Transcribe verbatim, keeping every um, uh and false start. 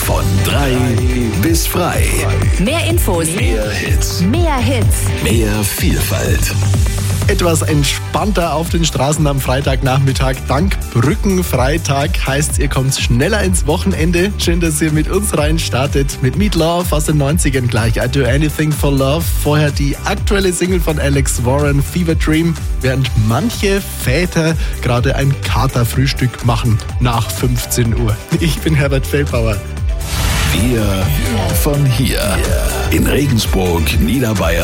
Von drei bis frei. Mehr Infos, Mehr Hits, mehr Hits. mehr Vielfalt. Etwas entspannter auf den Straßen am Freitagnachmittag. Dank Brückenfreitag heißt, ihr kommt schneller ins Wochenende. Schön, dass ihr mit uns rein startet. Mit Meat Love aus den neunzigern gleich. I Do Anything for Love. Vorher die aktuelle Single von Alex Warren, Fever Dream. Während manche Väter gerade ein Katerfrühstück machen nach fünfzehn Uhr. Ich bin Herbert Feldbauer. Wir von hier. In Regensburg, Niederbayern.